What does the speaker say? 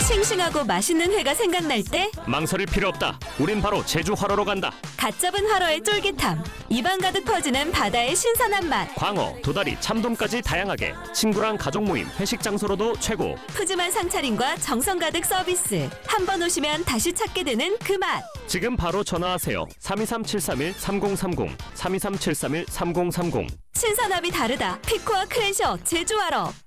싱싱하고 맛있는 회가 생각날 때 망설일 필요 없다. 우린 바로 제주 활어로 간다. 갓 잡은 활어의 쫄깃함, 입안 가득 퍼지는 바다의 신선한 맛, 광어, 도다리, 참돔까지 다양하게 친구랑 가족 모임, 회식 장소로도 최고. 푸짐한 상차림과 정성 가득 서비스. 한 번 오시면 다시 찾게 되는 그 맛. 지금 바로 전화하세요. 323-731-3030 323-731-3030. 신선함이 다르다. 피코와 크레셔 제주 활어.